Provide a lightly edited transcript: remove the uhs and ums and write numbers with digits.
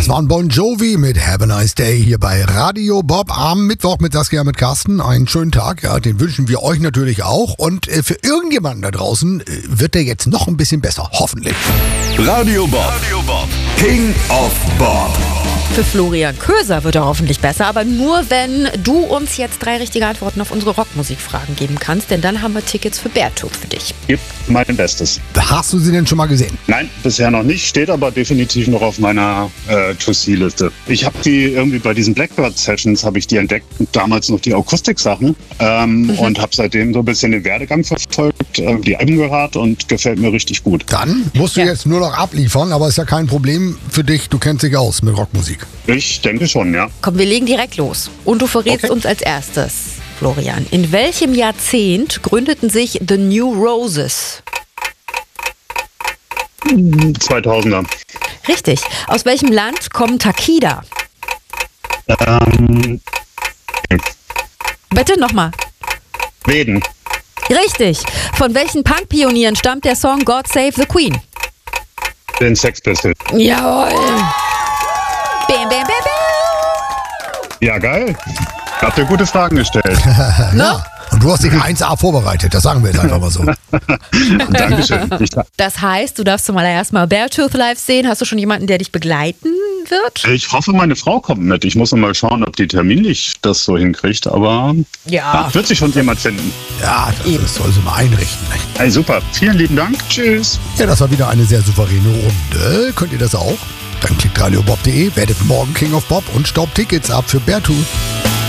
Das war ein Bon Jovi mit Have a Nice Day hier bei Radio Bob am Mittwoch mit Saskia, mit Carsten. Einen schönen Tag, ja, den wünschen wir euch natürlich auch. Und für irgendjemanden da draußen wird der jetzt noch ein bisschen besser, hoffentlich. Radio Bob, King of Bob. Für Florian Köser wird er hoffentlich besser, aber nur wenn du uns jetzt 3 richtige Antworten auf unsere Rockmusikfragen geben kannst, denn dann haben wir Tickets für Beartooth für dich. Gib mein Bestes. Hast du sie denn schon mal gesehen? Nein, bisher noch nicht, steht aber definitiv noch auf meiner To-See-Liste. Ich habe die irgendwie bei diesen Blackbird-Sessions habe ich die entdeckt, damals noch die Akustiksachen und habe seitdem so ein bisschen den Werdegang verfolgt, die Alben gehört und gefällt mir richtig gut. Dann musst du jetzt nur noch abliefern, aber ist ja kein Problem für dich, du kennst dich aus mit Rockmusik. Ich denke schon, ja. Komm, wir legen direkt los. Und du verrätst uns als erstes, Florian, in welchem Jahrzehnt gründeten sich The New Roses? 2000er. Richtig. Aus welchem Land kommen Takida? Bitte nochmal. Schweden. Richtig. Von welchen Punk-Pionieren stammt der Song God Save the Queen? Den Sex Pistols. Jawohl. Bam, bam, bam, bam. Ja, geil. Habt ihr gute Fragen gestellt. Ja. Und du hast dich 1A vorbereitet, das sagen wir jetzt einfach mal so. Dankeschön. Das heißt, du darfst zum allerersten Mal Beartooth live sehen. Hast du schon jemanden, der dich begleiten wird? Ich hoffe, meine Frau kommt mit. Ich muss mal schauen, ob die terminlich das so hinkriegt, aber Ja. wird sich schon jemand finden. Ja, das soll sie mal einrichten. Nicht? Hey, super. Vielen lieben Dank. Tschüss. Ja, das war wieder eine sehr souveräne Runde. Könnt ihr das auch? Dann klickt radiobob.de, werdet morgen King of Bob und staubt Tickets ab für Beartooth.